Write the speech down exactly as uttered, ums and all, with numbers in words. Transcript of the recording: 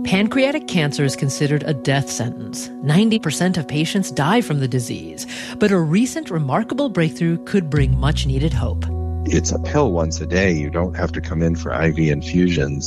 Pancreatic cancer is considered a death sentence. ninety percent of patients die from the disease, but a recent remarkable breakthrough could bring much-needed hope. It's a pill once a day. You don't have to come in for I V infusions.